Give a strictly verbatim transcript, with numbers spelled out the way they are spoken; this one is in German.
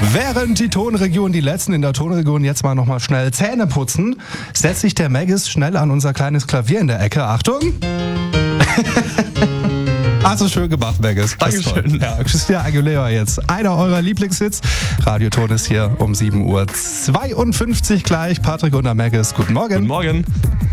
Während die Tonregion, die letzten in der Tonregion jetzt mal nochmal schnell Zähne putzen, setzt sich der Maggis schnell an unser kleines Klavier in der Ecke. Achtung! Also schön gemacht, Maggis. Dankeschön. Ja, Christina Aguilera jetzt. Einer eurer Lieblingshits. Radioton ist hier um sieben Uhr zweiundfünfzig gleich. Patrick und der Maggis. Guten Morgen. Guten Morgen.